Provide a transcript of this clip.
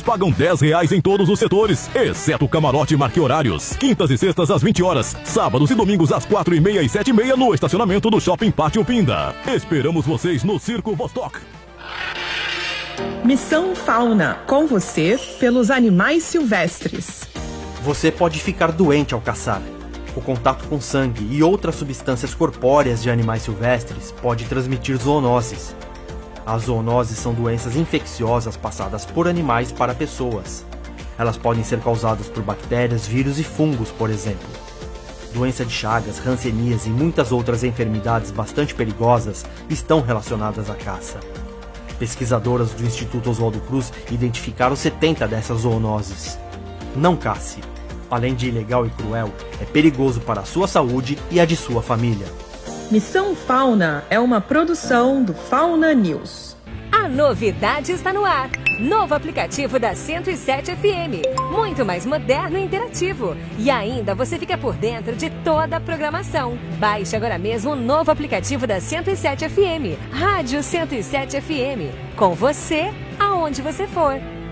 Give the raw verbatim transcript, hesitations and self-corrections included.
pagam dez reais em todos os setores, exceto camarote. Marque horários. Quintas e sextas às vinte horas. Sábados e domingos às quatro e meia e sete e meia no estacionamento do Shopping Pátio Pinda. Esperamos vocês no Circo Vostok. Missão Fauna, com você pelos animais silvestres. Você pode ficar doente ao caçar. O contato com sangue e outras substâncias corpóreas de animais silvestres pode transmitir zoonoses. As zoonoses são doenças infecciosas passadas por animais para pessoas. Elas podem ser causadas por bactérias, vírus e fungos, por exemplo. Doença de Chagas, hanseníase e muitas outras enfermidades bastante perigosas estão relacionadas à caça. Pesquisadoras do Instituto Oswaldo Cruz identificaram setenta dessas zoonoses. Não casse. Além de ilegal e cruel, é perigoso para a sua saúde e a de sua família. Missão Fauna é uma produção do Fauna News. A novidade está no ar. Novo aplicativo da cento e sete F M. Muito mais moderno e interativo. E ainda você fica por dentro de toda a programação. Baixe agora mesmo o novo aplicativo da cento e sete F M. Rádio cento e sete F M. Com você, aonde você for.